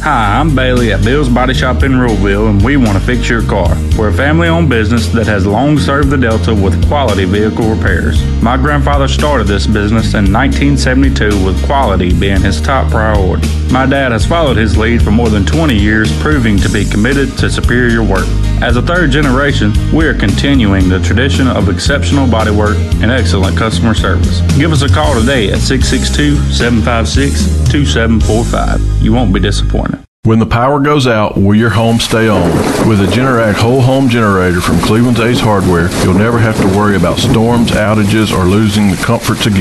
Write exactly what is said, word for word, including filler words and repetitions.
Hi, I'm Bailey at Bill's Body Shop in Ruleville, and we want to fix your car. We're a family-owned business that has long served the Delta with quality vehicle repairs. My grandfather started this business in nineteen seventy-two with quality being his top priority. My dad has followed his lead for more than twenty years, proving to be committed to superior work. As a third generation, we are continuing the tradition of exceptional bodywork and excellent customer service. Give us a call today at six six two, seven five six, two seven four five. You won't be disappointed. When the power goes out, will your home stay on? With a Generac whole home generator from Cleveland's Ace Hardware, you'll never have to worry about storms, outages, or losing the comforts again.